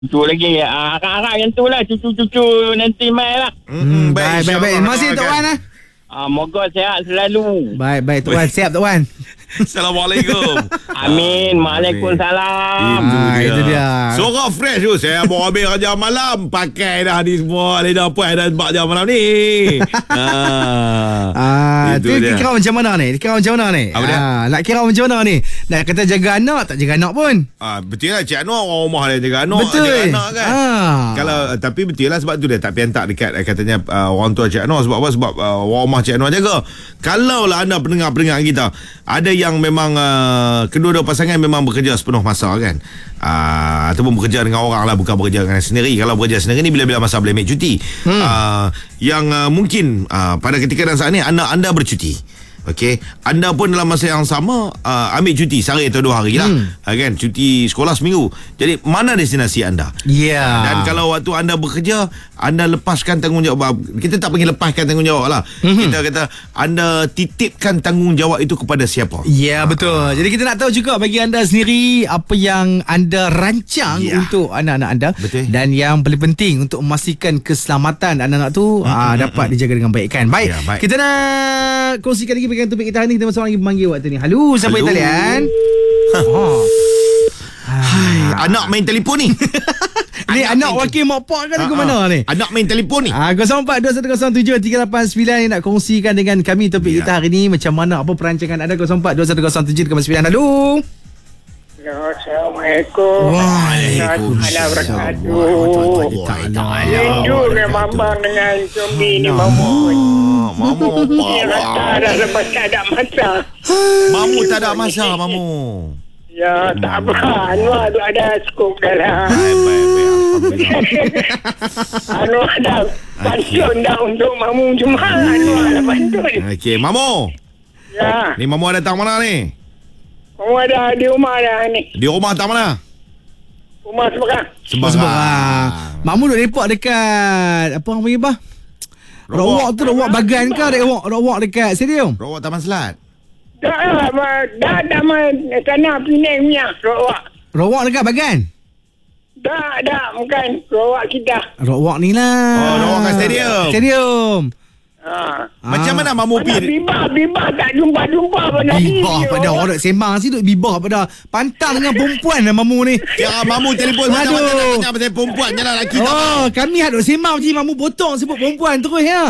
Tu lagi harap-harap yang tu lah, cucu-cucu nanti mai lah. Baik. Masih Tok Wan Moga sihat selalu. Baik Tok Wan. Siap Tok Wan. Assalamualaikum. Amin. Waalaikumsalam. Itu dia. Suara fresh tu. Saya bawa habis kerja malam. Pakai dah ni semua. Lidah puas dah sebab jam malam ni. Tu kira macam mana ni? Apa dia? Nak kira macam mana ni? Nak kata jaga anak, tak jaga anak pun. Betul lah. Cik Anwar orang rumah dia jaga anak. Betul. Jaga anak kan. Kalau tapi betul lah sebab tu dia tak piantak dekat katanya orang tua Cik Anwar. Sebab apa? Sebab orang rumah Cik Anwar jaga. Kalau lah anda pendengar-pendengar kita, ada yang memang kedua-dua pasangan memang bekerja sepenuh masa kan, ataupun bekerja dengan orang lah, bukan bekerja dengan sendiri. Kalau bekerja sendiri ni bila-bila masa boleh ambil cuti. Yang mungkin pada ketika dan saat ni anak anda bercuti. Okey, anda pun dalam masa yang sama ambil cuti sehari atau 2 hari lah, kan, cuti sekolah seminggu. Jadi mana destinasi anda? Dan kalau waktu anda bekerja, anda lepaskan tanggungjawab. Kita tak panggil lepaskan tanggungjawab lah. Kita kata anda titipkan tanggungjawab itu kepada siapa? Betul. Jadi kita nak tahu juga bagi anda sendiri apa yang anda rancang untuk anak-anak anda. Betul. Dan yang paling penting untuk memastikan keselamatan anak-anak tu dapat dijaga dengan baik kan. Baik. Kita nak kongsikan lagi bagian topik kita hari ni. Kita masuk lagi memanggil waktu ni. Halo, siapa di talian? Anak main telefon ni. Ni anak wakil mak pak kan ke mana ni? Anak main telefon ni. 042107 389 nak kongsikan dengan kami topik kita hari ni. Macam mana, apa perancangan anda? 042107 389. Halo. Assalamualaikum. Waalaikumsalam. Rindu ke Mambang dengan Combi ni Mamu. Dia kata dah lepas tak ada masa. Mamu tak ada masa, Mamu. Ya, tak apa. Anwar tu ada skop dah lah. Anwar dah pantun dah untuk Mamu. Cuma Anwar dah pantun. Okey, Mamu. Ya. Ni Mamu ada datang mana ni? Mamu ada di rumah dah ni. Di rumah datang mana? Rumah seberang. Sebarang. Mamu duk lepak dekat apa orang panggil bah? Rawak tu, rawak bagan ke? Rawak dekat stadium? Rawak Taman Selat. Dah tanah Penang punya Rawak. Rawak dekat bagan? Dah bukan Rawak kita. Rawak ni lah. Rawak kat stadium. Macam mana Mamu pergi? Bibah tak jumpa pun lagi. Bibah pada orang duk sembang si duk bibah pada pantang dengan perempuan lah Mamu ni. Ya, Mamu telefon macam-macam nak tanya pasal perempuan je lah, lelaki tak. Kami duk sembang je Mamu potong sebut perempuan terus ya.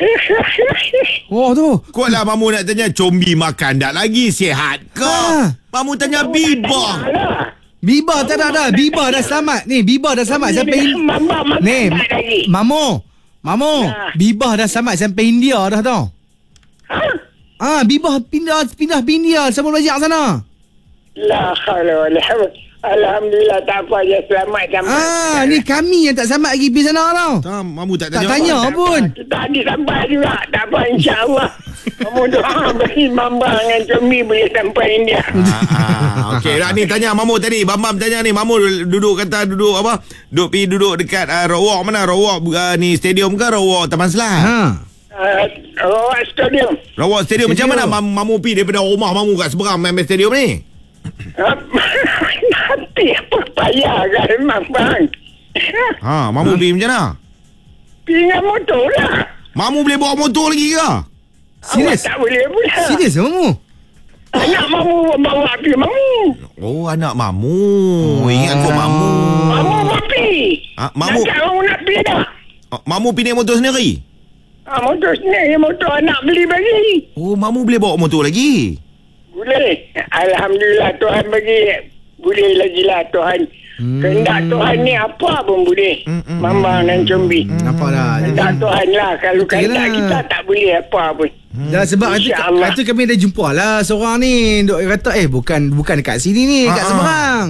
Tu. Kuatlah Mamu nak tanya Combi makan tak lagi, sihat ke? Mamu tanya Bibah. Bibah tak ada. Bibah dah selamat. Ni Bibah dah selamat sampai ni. Mamu, Bibah dah selamat sampai India dah tau. Bibah pindah India sama belajar sana. La haula wala quwwata. Alhamdulillah tak apa je, selamat sampai. Ni kami yang tak selamat lagi pergi sana tau. Mamu tak Tak tanya pun. Kita ada sampai juga. Tak apa, insya-Allah. Kamu doa bagi Mambang dengan Combi boleh sampai India. Okey, ni tanya Mamu tadi. Bambam tanya ni, Mamu duduk apa? Duduk dekat Rawak mana? Rawak ni stadium ke Rawak Taman Selat? Rawak Stadium. Rawak Stadium. Macam mana Mamu pergi daripada rumah Mamu kat seberang main stadium ni? Nanti apa payah kan Mambang. Mamu pergi macam mana? Pergi dengan motor lah. Mamu boleh bawa motor lagi ke? Serius? Tak boleh pula. Serius Mamu? Anak Mamu bawa pergi Mamu. Oh, anak Mamu. Ingat kau Mamu. Mamu pergi. Mamu nak pergi dah. Mamu pergi naik motor sendiri? Motor sendiri. Motor anak beli bagi. Oh, Mamu boleh bawa motor lagi? Boleh. Alhamdulillah Tuhan bagi. Boleh lagi lah Tuhan. Kehendak Tuhan ni apa pun boleh. Mambang dan Combi. Nampak dah. Kehendak Tuhan lah. Kalau kehendak kita tak boleh apa pun. Dah sebab itu kami dah jumpa lah seorang ni duk kata bukan dekat sini ni, dekat seberang.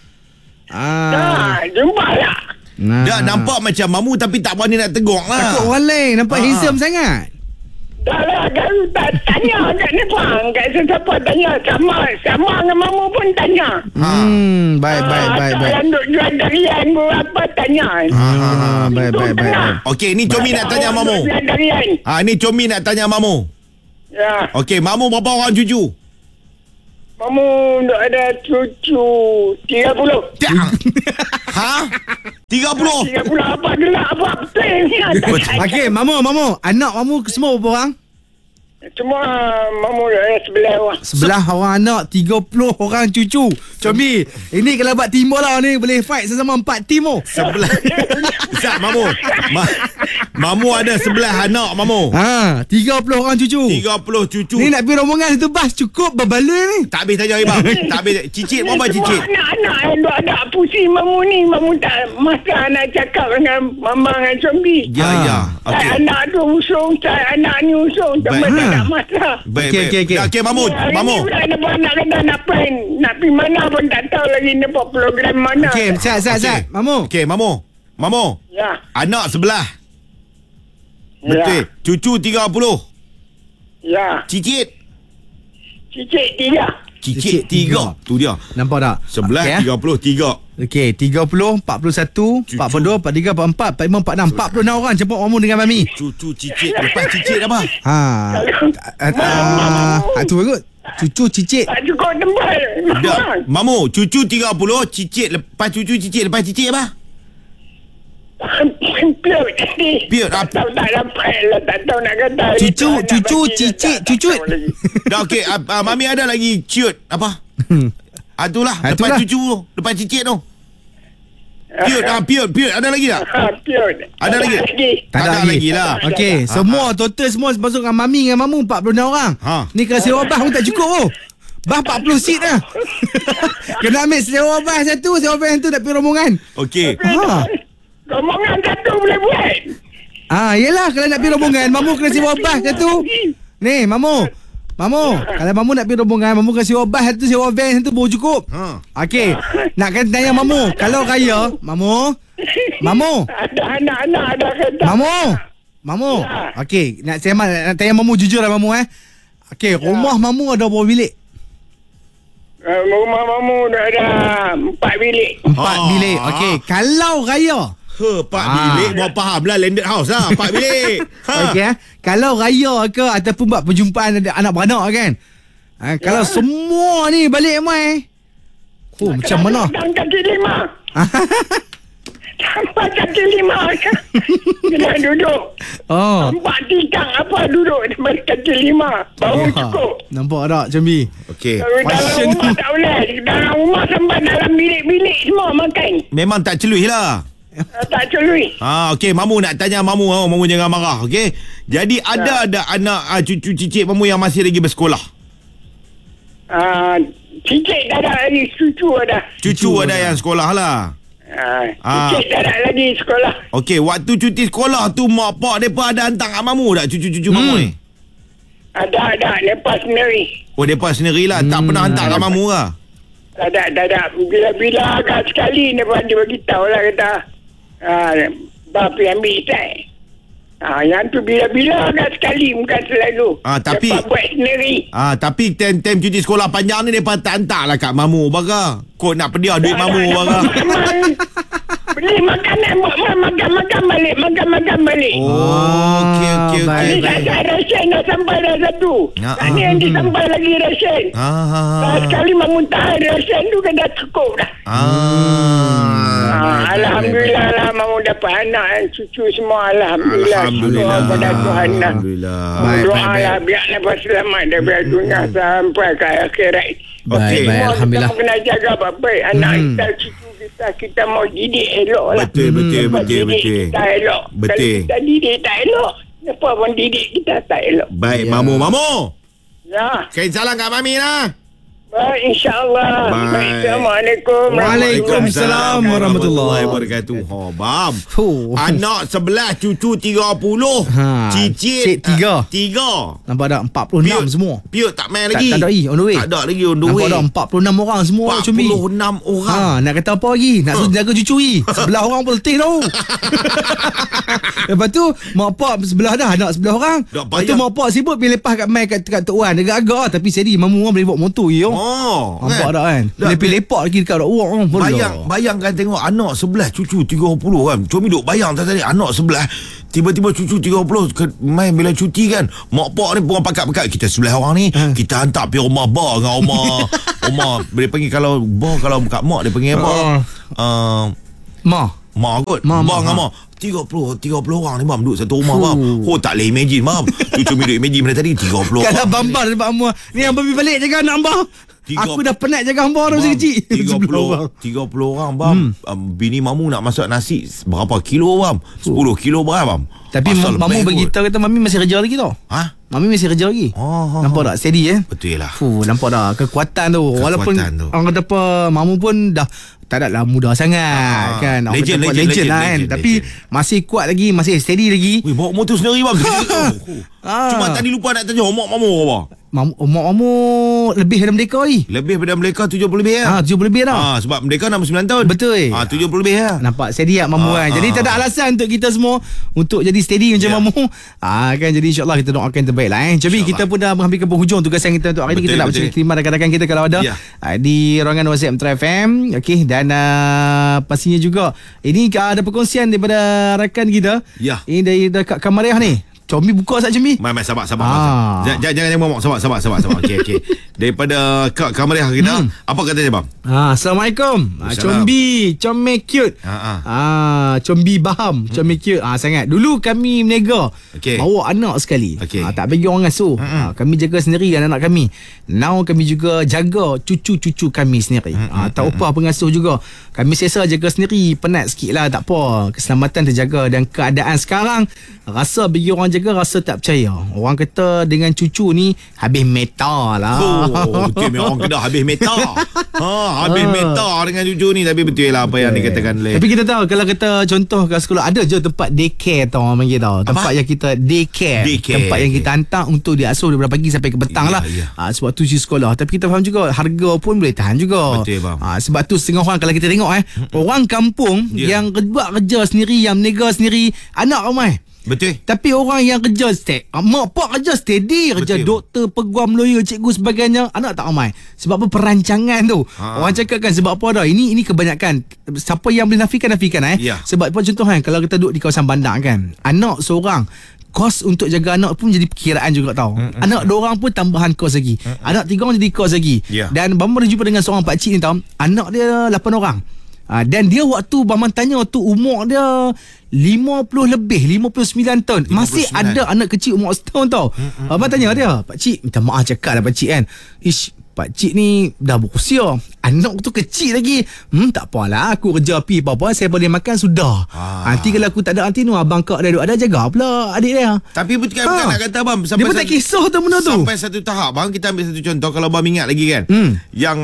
Jumpa lah. Dah nampak macam Mamu tapi tak berani nak tegur lah. Takut orang lain nampak handsome sangat. Dah lah, kalau tak tanya kat ni bang, kat sesiapa tanya sama dengan Mamu pun tanya. Baik. Yang duk jual darian apa tanya. Baik. Okey, ni Combi nak tanya Mamu. Ni Combi nak tanya Mamu. Ya. Okey, Mamu berapa orang cucu? Mamu dah ada cucu 30. Ha? 30? 30 apa gelak apa betul ni. Okey, Mamu. Anak Mamu semua berapa orang? Cuma mamu ada sebelah orang. Sebelah orang anak 30 orang cucu. Combi, ini kalau buat tim bola ni boleh fight sesama 4 tim oh. Sebelah. Zat, Mamu. Mamu ada sebelah anak, Mamu. 30 orang cucu. 30 cucu. Ni nak pergi rombongan satu bas cukup berbaloi ni. Tak habis tanya Ibang. Tak habis. Cicit berapa cicit? Anak-anak yang ada pusing mamu ni. Mamu tak masa nak cakap dengan mama dengan Combi. Ya. Okey. Anak tu usung, anak ni usung. Tak nak masa. Baik. Okey, Mamu. Ini budak nak kata nak pergi mana pun tak tahu lagi nak buat program mana. Okey, siap. Mamu. Okey, Mamu. Ya. Anak sebelah. Betul. Cucu 30. Ya. Cicit 3. Cicit 3. Tu dia. Nampak tak? Sebelah 33. Okey, 30, 41, 42, 43, 44, 45, 46, 46 orang campur Mamu dengan Mami. Cucu cicit. Lepas cicit apa? Tu bagus. Cucu cicit. Tak cukup tembal. Dah. Mamu, cucu 30, cicit lepas cucu cicit lepas cicit apa? Piut tadi. Piut. Tak tahu tak dapat lah. Tak tahu nak kata. Cucu, cicit, cucut. Dah okey. Mami ada lagi ciut apa? Itulah. Lepas cucu tu. Lepas cicit tu. Piut. Ada lagi tak? Piut. Ada lagi? Tak ada lagi lah. Okey, total semua masuk dengan Mami dengan Mamu 46 orang. Ni kalau sewa bas pun tak cukup oh. Bas 40 seat dah. Kena ambil sewa bas satu, sewa bas tu nak pergi rombongan. Okey. Rombongan satu boleh buat. Yelah kalau nak pergi rombongan Mamu kena sewa bas satu. Ni Mamu, kalau Mamu nak pergi rombongan, Mamu kena sewa bas satu, sewa van satu baru cukup. Okey, nak kena tanya Mamu, kalau raya, Mamu. Ada anak-anak ada kata. Mamu. Okey, nak tanya Mamu jujur lah Mamu Okey, rumah Mamu ada berapa bilik? Rumah Mamu ada 4 bilik. 4 bilik. Okey, kalau raya 4 bilik. Buat faham lah. Landed house lah 4 bilik. Okey kalau raya ke ataupun buat perjumpaan ada anak beranak kan. Kalau semua ni balik mai. Macam mana? Kaki 5. Sampai kaki 5 kan. Kena duduk. Nampak tikang apa duduk di kaki 5. Baru cukup. Nampak tak Jambi? Okey. Dalam rumah tak boleh. Dalam rumah sampai dalam bilik-bilik semua makan. Memang tak celui lah. Tak celui. Okey, Mamu nak tanya Mamu. Mamu jangan marah. Okey. Jadi ada anak cucu cicit Mamu yang masih lagi bersekolah? Cicit dah ada lagi. Cucu ada. Cucu ada yang sekolah lah. Cicit dah ada lagi sekolah. Okey, waktu cuti sekolah tu mak pak mereka ada hantar kat Mamu tak cucu-cucu Mamu ni? Ada. Lepas sendiri. Mereka sendirilah. Tak pernah hantar kat Mamu lah? Tak ada. Bila-bila agak sekali dia bagi tahu lah kata. Bapak ambil tak. Yang tu bila-bila agak sekali, bukan selalu. Tapi mereka buat sendiri. Tapi time cuti sekolah panjang ni mereka tak hantar lah kat Mamu baga. Kau nak pedia duit Mamu baga. Beli makanan, makan balik. Okey. Dah resen dah sampai dah satu. Ini yang disampai lagi resen. Sekali Mamu tahan resen tu kan dah cukup dah. Alhamdulillah lah Mamu dapat anak cucu semua. Alhamdulillah pada Tuhan lah. Doa lah biar lepas selamat daripada dunia sampai ke akhirat. Baik, Alhamdulillah. Kita kena jaga baik anak kita, cucu kita mau didik elok lah. Betul. Kita elok. Betul. Kalau kita didik tak elok, apa pun didik kita tak elok. Baik, Mamu. Ya. Kain salam kat Mami lah. Baik, insyaAllah. Assalamualaikum. Waalaikumsalam warahmatullahi wabarakatuh. Bam. Anak sebelah, cucu 30. Cicit 3. Nampak tak 46 semua. Piut tak main lagi. Tak ada on the way. Tak ada lagi on the way. Nampak tak 46 orang semua. 46 orang. Nak kata apa lagi? Nak suruh jaga cucu lagi. Sebelah orang pun letih tau. Lepas tu mak pak sebelah dah, anak sebelah orang. Lepas tu mak pak sibuk pergi lepas kat mai kat Tok Wan. Agak-agak tapi sedi Mamu orang boleh bawa motor je. Nampak kan? tak kan? Dah, Lepak-lepak lagi dekat ruang. Bayangkan tengok anak sebelah cucu 30 kan. Cumi duk bayang tadi anak sebelah tiba-tiba cucu 30 main bila cuti kan. Mak pak ni pun pakat-pakat kita sebelah orang ni. Kita hantar pergi rumah bar dengan rumah dia panggil kalau bar kalau kat mak dia panggil apa? Mak kot. Bar dengan mak. 30 orang ni bang duduk satu rumah bang. Tak boleh imagine bang. Cucu mi duduk imagine mana tadi 30 orang. Kalau bambang dekat Amor. Ni yang pergi balik jaga anak Ambah. Aku dah penat jaga Ambah dah masa kecil. 30 orang bang. Bini mamu nak masak nasi berapa kilo bang? 10 kilo berapa bang? Tapi mamu bagi tahu kata mami masih kerja lagi tau. Mami masih kerja lagi. Nampak tak? Steady Betul lah. Nampak tak? Kekuatan tu. Walaupun orang kata apa, mamu pun dah tak ada lah muda sangat kan. Legend lah kan. Tapi masih kuat lagi, masih steady lagi. Bawa motor sendiri bang. Cuma tadi lupa nak tanya mak mamu apa? Mak mamu lebih daripada mereka Lebih daripada mereka 70 lebih 70 lebih dah. Sebab mereka 69 tahun. Betul. 70 lebih lah. Nampak steady tak mamu kan. Jadi tak ada alasan untuk kita semua untuk jadi steady macam mamu. Kan, jadi insyaAllah kita doakan terbaik lah Jadi kita pun dah menghampirkan penghujung tugasan kita untuk hari ini. Kita nak baca terima rakan-rakan kita kalau ada di ruangan WhatsApp Metro FM. Okey, dan pastinya juga ini ada perkongsian daripada rakan kita. Ini dari dekat Kamariah ni. Combi buka sat Combi. Sabar. Jangan ngomong. Sabar. Okey. Daripada Kak Kamariah kita, apa katanya bang? Assalamualaikum. Combi cute. Combi baham, combi cute. Sangat. Dulu kami menega bawa anak sekali. Tak bagi orang asuh. Kami jaga sendiri anak kami. Now kami juga jaga cucu-cucu kami sendiri. Tak upah pengasuh juga. Kami sesa jaga sendiri. Penat sikit lah, tak apa. Keselamatan terjaga. Dan keadaan sekarang rasa bagi orang jaga rasa tak percaya. Orang kata dengan cucu ni habis meta lah. Betul orang Kedah habis meta. Habis meta dengan cucu ni. Tapi betul lah apa yang dikatakan oleh. Tapi kita tahu kalau kata contoh kat sekolah ada je tempat daycare tau orang panggil tau. Tempat yang kita daycare. Tempat yang kita hantar untuk diasuh daripada pagi sampai ke petang lah. Sebab tu di sekolah. Tapi kita faham juga harga pun boleh tahan juga. Betul bang. Sebab tu setengah orang kalau kita tengok orang kampung yang buat kerja sendiri, yang menega sendiri, anak ramai. Betul. Tapi orang yang kerja mak pak kerja steady, kerja doktor, peguam, lawyer, cikgu sebagainya, anak tak ramai. Sebab apa? Perancangan tu. Orang cakap kan sebab apa dah? Ini kebanyakan. Siapa yang boleh nafikan Sebab apa contoh kalau kita duduk di kawasan bandar kan, anak seorang kos untuk jaga anak pun jadi perkiraan juga tau. Anak 2 orang pun tambahan kos lagi. Anak 3 orang jadi kos lagi. Dan Bambang dah jumpa dengan seorang pakcik ni tau. Anak dia 8 orang. Dan dia waktu Bambang tanya waktu umur dia 50 lebih, 59 tahun. 59. Masih ada anak kecil umur setahun tau. Abang tanya dia, pakcik, minta maaf cakap lah pakcik kan. Pakcik ni dah berusia, anak tu kecil lagi. Tak apalah, aku kerja api apa-apa, saya boleh makan sudah. Nanti kalau aku tak ada nanti abang kak dia duduk ada jaga pula adik dia. Tapi bukan nak kata abang dia pun tak kisah tu benda tu. Sampai satu tahap bang, kita ambil satu contoh. Kalau abang ingat lagi kan, yang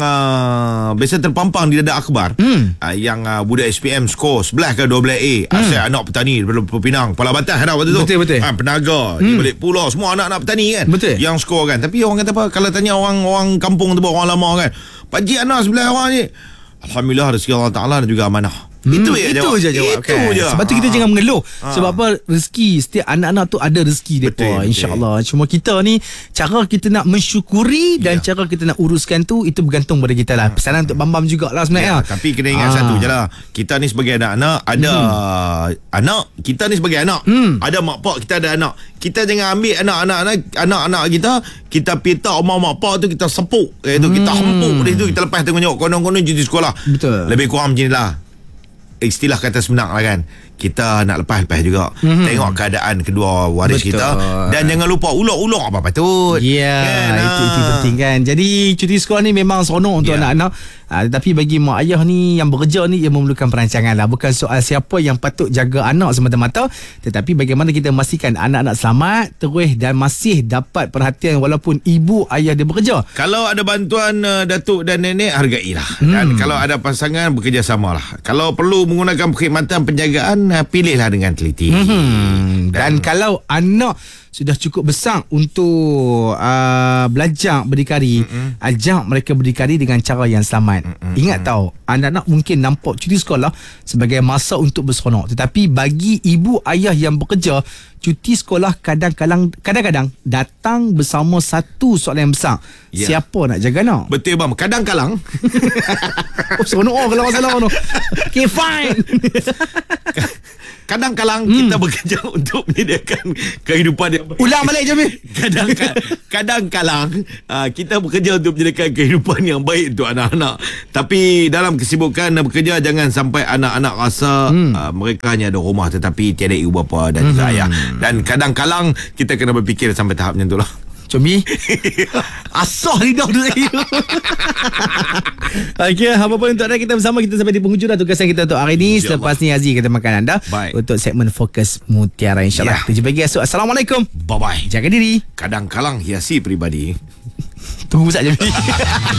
biasa terpampang di dada akhbar, yang budak SPM skor 11 ke 12A, asal anak petani daripada Pinang, Kepala Batas ada waktu tu. Betul. Penaga di balik pulau, semua anak-anak petani kan. Betul. Yang skor kan. Tapi orang kata apa, kalau tanya orang kampung tu, orang lama kan, pakcik anak sebelah orang ni, alhamdulillah rezeki Allah Ta'ala dan juga amanah. Itu je jawab kan. Sebab tu kita jangan mengeluh. Sebab apa? Rezeki setiap anak-anak tu ada rezeki depa, insya-Allah. Cuma kita ni cara kita nak mensyukuri dan cara kita nak uruskan tu, itu bergantung pada kita lah. Pesanan untuk Bambam jugalah sebenarnya. Tapi kena ingat satu je lah. Kita ni sebagai anak-anak ada anak, kita ni sebagai anak ada mak pak, kita ada anak. Kita jangan ambil anak-anak kita pita rumah mak pak tu, kita sepuk itu, kita hempuk dari tu, kita lepas tengok konon-konon cuti sekolah. Betul. Lebih kurang macam ni lah. Istilah kata sebenar lah kan, kita nak lepas juga. Tengok keadaan kedua waris kita. Dan jangan lupa ulok-ulok apa patut. Itu penting kan. Jadi cuti sekolah ni memang seronok untuk anak-anak. Tetapi bagi mak ayah ni yang bekerja ni, ia memerlukan perancangan lah. Bukan soal siapa yang patut jaga anak semata-mata, tetapi bagaimana kita memastikan anak-anak selamat terus dan masih dapat perhatian walaupun ibu ayah dia bekerja. Kalau ada bantuan datuk dan nenek, hargailah. Dan kalau ada pasangan, bekerjasamalah. Kalau perlu menggunakan perkhidmatan penjagaan, pilihlah dengan teliti. Dan kalau anak sudah cukup besar untuk belajar berdikari, ajak mereka berdikari dengan cara yang selamat. Ingat tahu, anak-anak mungkin nampak cuti sekolah sebagai masa untuk berseronok, tetapi bagi ibu ayah yang bekerja, cuti sekolah kadang-kadang datang bersama satu soalan yang besar. Siapa nak jaga anak? Betul bang. Kadang-kadang seronok kalau masalah tu. Okay, fine. Kadang-kadang kita bekerja untuk menyediakan kehidupan yang baik. Ulang balik je ni. Kadang-kadang kita bekerja untuk menyediakan kehidupan yang baik untuk anak-anak. Tapi dalam kesibukan bekerja, jangan sampai anak-anak rasa mereka hanya ada rumah tetapi tiada ibu bapa dan juga ayah. Dan kadang-kadang kita kena berfikir sampai tahap macam tu lah. Comi asah lidah tu saya. Okay, apa pun untuk anda, kita bersama, kita sampai di penghujung dah tugasan kita untuk hari ni. Selepas ni Aziz kita makan anda untuk segmen Fokus Mutiara, insyaAllah. Kita jumpa lagi esok. Assalamualaikum. Bye-bye. Jaga diri. Kadang-kadang hiasi peribadi. Tunggu saja.